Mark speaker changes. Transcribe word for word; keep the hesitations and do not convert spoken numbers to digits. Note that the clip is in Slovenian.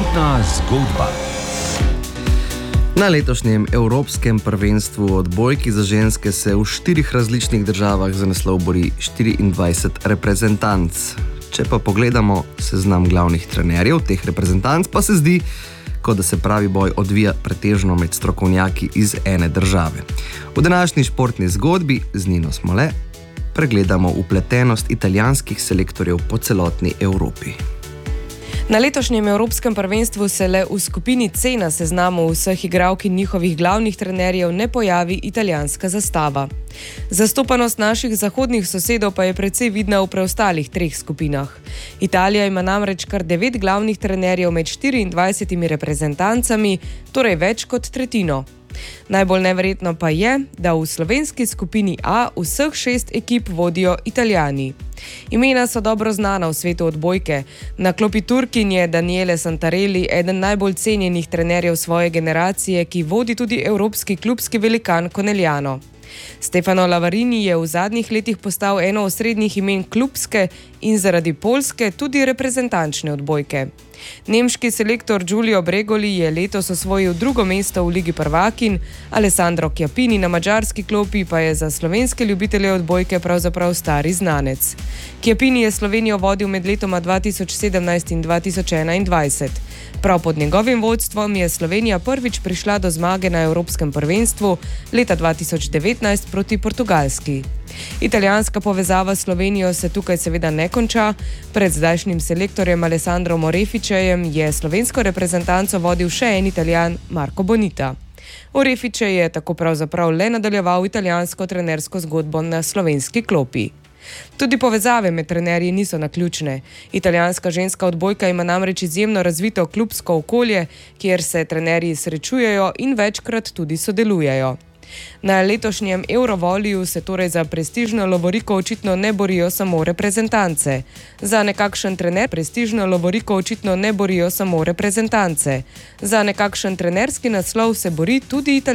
Speaker 1: Športna zgodba. Na letošnjem Evropskem prvenstvu odbojki za ženske se v štirih različnih državah za naslov bori štiriindvajset reprezentanc. Če pa pogledamo seznam glavnih trenerjev teh reprezentanc, pa se zdi, kot da se pravi boj odvija pretežno med strokovnjaki iz ene države. V današnji športni zgodbi z Nino Smole pregledamo vpletenost italijanskih selektorjev po celotni Evropi.
Speaker 2: Na letošnjem Evropskem prvenstvu se le v skupini C na seznamu vseh igralk in njihovih glavnih trenerjev ne pojavi italijanska zastava. Zastopanost naših zahodnih sosedov pa je precej vidna v preostalih treh skupinah. Italija ima namreč kar devet glavnih trenerjev med štiriindvajsetimi reprezentancami, torej več kot tretjino. Najbolj neverjetno pa je, da v slovenski skupini A vseh šest ekip vodijo Italijani. Imena so dobro znana v svetu odbojke. Na klopi Turkin je Daniele Santarelli, eden najbolj cenjenih trenerjev svoje generacije, ki vodi tudi evropski klubski velikan Conegliano. Stefano Lavarini je v zadnjih letih postal eno osrednjih imen klubske in zaradi Poljske tudi reprezentančne odbojke. Nemški selektor Giulio Bregoli je letos osvojil drugo mesto v Ligi prvakinj, Alessandro Chiappini na madžarski klopi pa je za slovenske ljubitelje odbojke pravzaprav stari znanec. Chiappini je Slovenijo vodil med letoma dva tisoč sedemnajst in dva tisoč enaindvajset. Prav pod njegovim vodstvom je Slovenija prvič prišla do zmage na Evropskem prvenstvu leta dva tisoč devetnajst proti Portugalski. Italijanska povezava s Slovenijo se tukaj seveda ne konča. Pred zdajšnjim selektorjem Alessandrom Orefičejem je slovensko reprezentanco vodil še en Italijan, Marco Bonita. Orefiče je tako pravzaprav le nadaljeval italijansko trenersko zgodbo na slovenski klopi. Tudi povezave med trenerji niso naključne. Italijanska ženska odbojka ima namreč izjemno razvito klubsko okolje, kjer se trenerji srečujejo in večkrat tudi sodelujejo. Na letošnjem Eurovoliju se torej za prestižno lovoriko očitno ne borijo samo reprezentance. Za nekakšen trener prestižno lovoriko očitno ne borijo samo reprezentance. Za nekakšen trenerski naslov se bori tudi Italija.